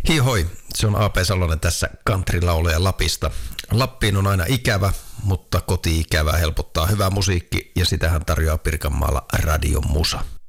Hihoi, se on A.P. Salonen tässä countrylaulaja Lapista. Lappiin on aina ikävä, mutta koti-ikävä helpottaa hyvä musiikki ja sitähän tarjoaa Pirkanmaalla Radio Musa.